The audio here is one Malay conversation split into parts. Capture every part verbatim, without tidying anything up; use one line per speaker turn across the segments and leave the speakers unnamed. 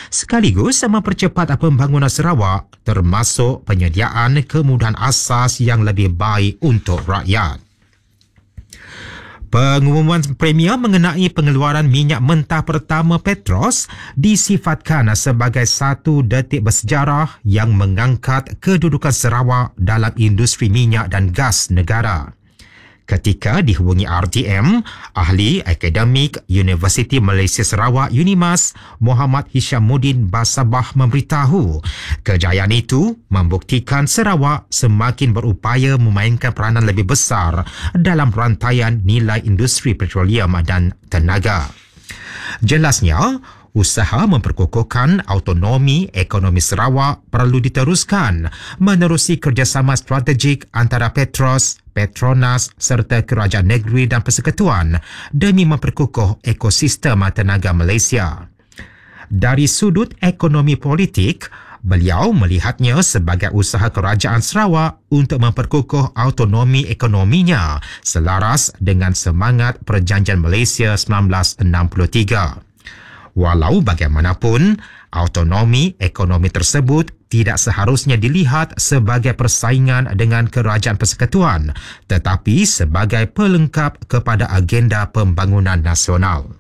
sekaligus mempercepat pembangunan Sarawak termasuk penyediaan kemudahan asas yang lebih baik untuk rakyat. Pengumuman Premier mengenai pengeluaran minyak mentah pertama Petros disifatkan sebagai satu detik bersejarah yang mengangkat kedudukan Sarawak dalam industri minyak dan gas negara. Ketika dihubungi R T M, ahli akademik Universiti Malaysia Sarawak UNIMAS Muhammad Hishamuddin Basabah memberitahu kejayaan itu membuktikan Sarawak semakin berupaya memainkan peranan lebih besar dalam rantaian nilai industri petroleum dan tenaga. Jelasnya, usaha memperkukuhkan autonomi ekonomi Sarawak perlu diteruskan menerusi kerjasama strategik antara Petros, Petronas serta kerajaan negeri dan persekutuan demi memperkukuh ekosistem tenaga Malaysia. Dari sudut ekonomi politik, beliau melihatnya sebagai usaha kerajaan Sarawak untuk memperkukuh autonomi ekonominya selaras dengan semangat Perjanjian Malaysia seribu sembilan ratus enam puluh tiga. Walau bagaimanapun, autonomi ekonomi tersebut tidak seharusnya dilihat sebagai persaingan dengan kerajaan persekutuan, tetapi sebagai pelengkap kepada agenda pembangunan nasional.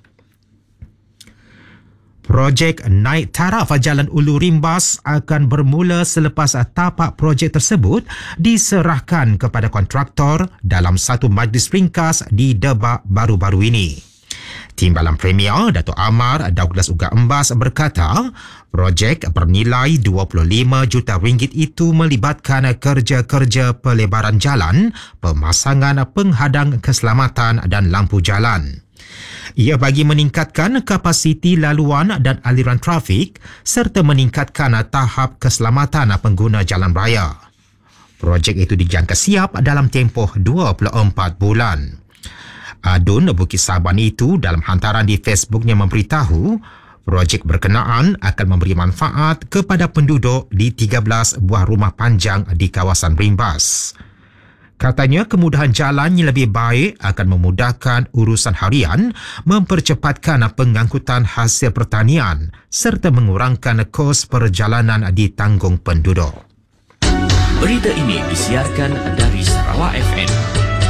Projek naik taraf Jalan Ulu Rimbas akan bermula selepas tapak projek tersebut diserahkan kepada kontraktor dalam satu majlis ringkas di Debak baru-baru ini. Timbalan Premier Datuk Amar Douglas Uga Embas berkata, projek bernilai dua puluh lima juta ringgit itu melibatkan kerja-kerja pelebaran jalan, pemasangan penghadang keselamatan dan lampu jalan. Ia bagi meningkatkan kapasiti laluan dan aliran trafik serta meningkatkan tahap keselamatan pengguna jalan raya. Projek itu dijangka siap dalam tempoh dua puluh empat bulan. Adun Bukit Saban itu dalam hantaran di Facebooknya memberitahu projek berkenaan akan memberi manfaat kepada penduduk di tiga belas buah rumah panjang di kawasan Rimbas. Katanya kemudahan jalan yang lebih baik akan memudahkan urusan harian, mempercepatkan pengangkutan hasil pertanian serta mengurangkan kos perjalanan ditanggung penduduk.
Berita ini disiarkan dari Sarawak F M.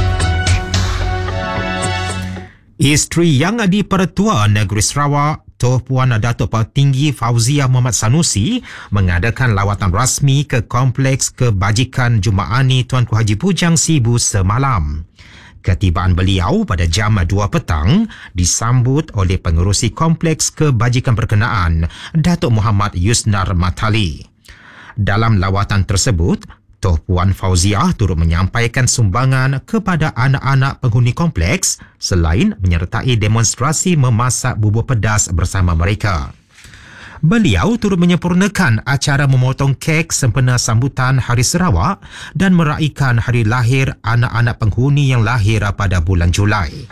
Isteri Yang di-Pertua Negeri Sarawak, Tuan Puan Datuk Petinggi Fauzia Muhammad Sanusi mengadakan lawatan rasmi ke Kompleks Kebajikan Jumaani Tuanku Haji Bujang Sibu semalam. Ketibaan beliau pada jam dua petang disambut oleh pengerusi Kompleks Kebajikan berkenaan, Datuk Muhammad Yusnar Matali. Dalam lawatan tersebut, Tuan Puan Fauziah turut menyampaikan sumbangan kepada anak-anak penghuni kompleks selain menyertai demonstrasi memasak bubur pedas bersama mereka. Beliau turut menyempurnakan acara memotong kek sempena sambutan Hari Sarawak dan meraihkan hari lahir anak-anak penghuni yang lahir pada bulan Julai.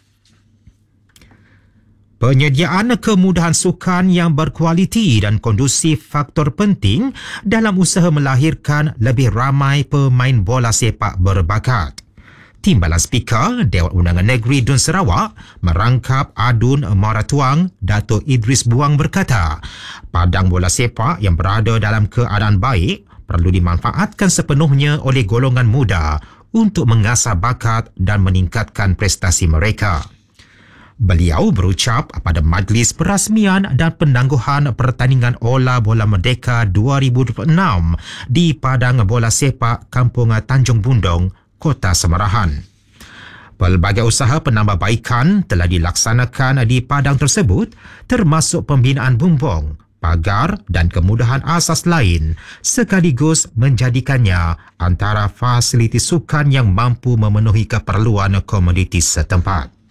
Penyediaan kemudahan sukan yang berkualiti dan kondusif faktor penting dalam usaha melahirkan lebih ramai pemain bola sepak berbakat. Timbalan Speaker Dewan Undangan Negeri Dun Sarawak merangkap Adun Maratuang Datuk Idris Buang berkata, padang bola sepak yang berada dalam keadaan baik perlu dimanfaatkan sepenuhnya oleh golongan muda untuk mengasah bakat dan meningkatkan prestasi mereka. Beliau berucap pada majlis perasmian dan penangguhan pertandingan Ola Bola Merdeka dua ribu dua puluh enam di Padang Bola Sepak Kampung Tanjung Bundong, Kota Semarahan. Pelbagai usaha penambahbaikan telah dilaksanakan di padang tersebut termasuk pembinaan bumbung, pagar dan kemudahan asas lain sekaligus menjadikannya antara fasiliti sukan yang mampu memenuhi keperluan komuniti setempat.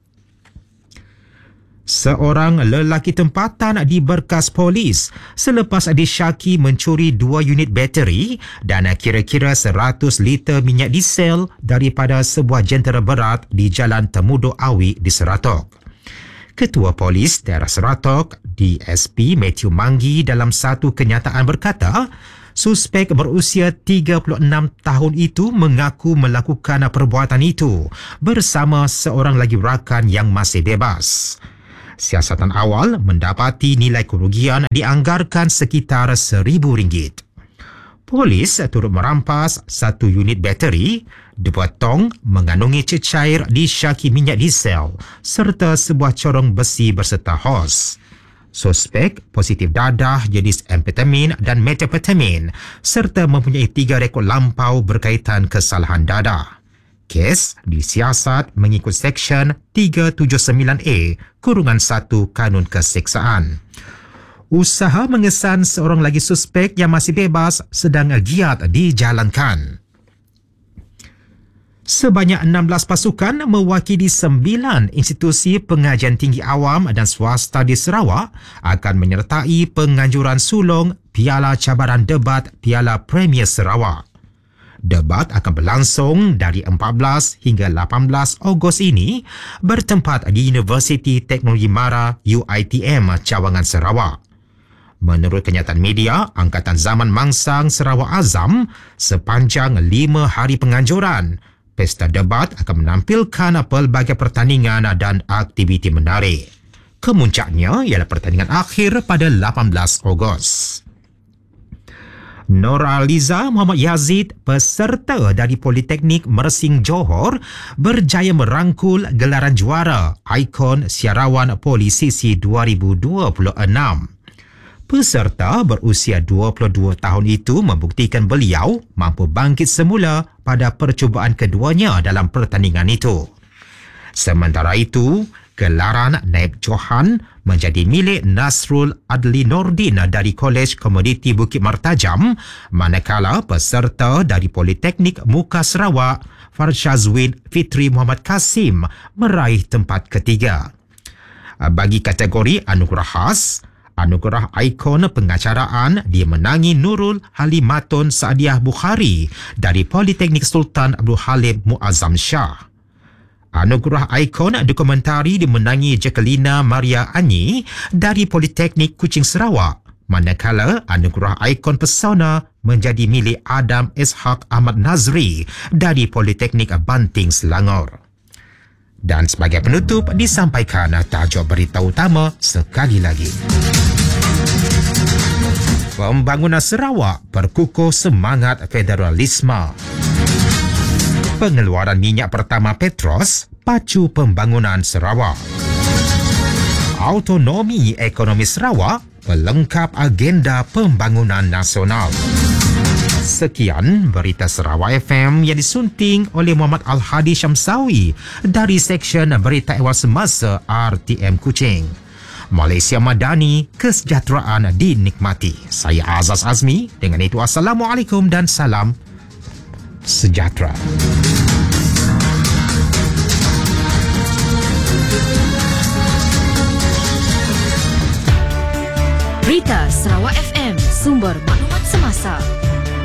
Seorang lelaki tempatan diberkas polis selepas disyaki mencuri dua unit bateri dan kira-kira seratus liter minyak diesel daripada sebuah jentera berat di Jalan Temudo Awi di Seratok. Ketua Polis Daerah Seratok, D S P Matthew Manggi dalam satu kenyataan berkata, suspek berusia tiga puluh enam tahun itu mengaku melakukan perbuatan itu bersama seorang lagi rakan yang masih bebas. Siasatan awal mendapati nilai kerugian dianggarkan sekitar seribu ringgit. Polis turut merampas satu unit bateri, dua tong mengandungi cecair disyaki minyak diesel serta sebuah corong besi berserta hos. Suspek positif dadah jenis amfetamin dan methamphetamine serta mempunyai tiga rekod lampau berkaitan kesalahan dadah. Kes disiasat mengikut Seksyen tiga tujuh sembilan A kurungan satu Kanun Keseksaan. Usaha mengesan seorang lagi suspek yang masih bebas sedang giat dijalankan. Sebanyak enam belas pasukan mewakili sembilan institusi pengajian tinggi awam dan swasta di Sarawak akan menyertai penganjuran sulung Piala Cabaran Debat Piala Premier Sarawak. Debat akan berlangsung dari empat belas hingga lapan belas Ogos ini bertempat di Universiti Teknologi Mara U I T M Cawangan Sarawak. Menurut kenyataan media, Angkatan Zaman Mangsang Sarawak Azam, sepanjang lima hari penganjuran, pesta debat akan menampilkan pelbagai pertandingan dan aktiviti menarik. Kemuncaknya ialah pertandingan akhir pada lapan belas Ogos. Noraliza Muhammad Yazid, peserta dari Politeknik Mersing Johor, berjaya merangkul gelaran juara Ikon Siarawan Polisisi dua ribu dua puluh enam. Peserta berusia dua puluh dua tahun itu membuktikan beliau mampu bangkit semula pada percubaan keduanya dalam pertandingan itu. Sementara itu, gelaran Naib Johan menjadi milik Nasrul Adli Nordin dari Kolej Komoditi Bukit Mertajam, manakala peserta dari Politeknik Muka Sarawak, Farshazwin Fitri Muhammad Kasim, meraih tempat ketiga. Bagi kategori anugerah khas, anugerah ikon pengacaraan dimenangi Nurul Halimatun Saadiah Bukhari dari Politeknik Sultan Abdul Halim Muazzam Shah. Anugerah ikon dokumentari dimenangi Jacqueline Maria Anyi dari Politeknik Kuching Sarawak, manakala anugerah ikon pesona menjadi milik Adam Ishaq Ahmad Nazri dari Politeknik Banting Selangor. Dan sebagai penutup, disampaikan tajuk berita utama sekali lagi. Pembangunan Sarawak berkukuh semangat federalisme. Pengeluaran minyak pertama Petros pacu pembangunan Sarawak. Autonomi ekonomi Sarawak pelengkap agenda pembangunan nasional. Sekian berita Sarawak F M yang disunting oleh Muhammad Al-Hadi Syamsawi dari Seksyen Berita Ehwal Semasa R T M Kuching. Malaysia Madani, kesejahteraan dinikmati. Saya Azaz Azmi. Dengan itu, Assalamualaikum dan salam sejahtera.
Berita Sarawak F M, sumber maklumat semasa.